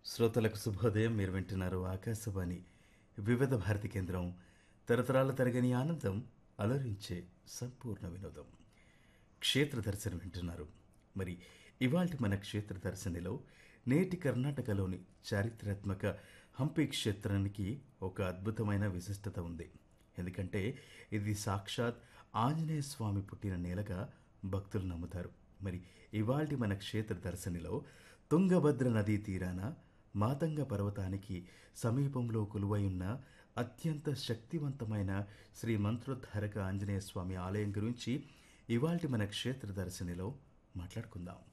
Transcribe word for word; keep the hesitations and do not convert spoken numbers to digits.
శ్రోతలకు శుభోదయం. మీరు వింటున్నారు ఆకాశవాణి వివిధ భారతి కేంద్రం. తరతరాల తరగని ఆనందం, అలరించే సంపూర్ణ వినోదం. క్షేత్ర దర్శనం వింటున్నారు. మరి ఇవాల్టి మన క్షేత్ర దర్శనిలో నేటి కర్ణాటకలోని చారిత్రాత్మక హంపి క్షేత్రానికి ఒక అద్భుతమైన విశిష్టత ఉంది. ఎందుకంటే ఇది సాక్షాత్ ఆంజనేయ స్వామి పుట్టిన నేలగా భక్తులు నమ్ముతారు. మరి ఇవాల్టి మన క్షేత్ర దర్శనిలో తుంగభద్ర నదీ తీరాన మాతంగ పర్వతానికి సమీపంలో కొలువై ఉన్న అత్యంత శక్తివంతమైన శ్రీ మంత్రోద్ధారక ఆంజనేయ స్వామి ఆలయం గురించి ఇవాల్టి మన క్షేత్ర దర్శనిలో మాట్లాడుకుందాం.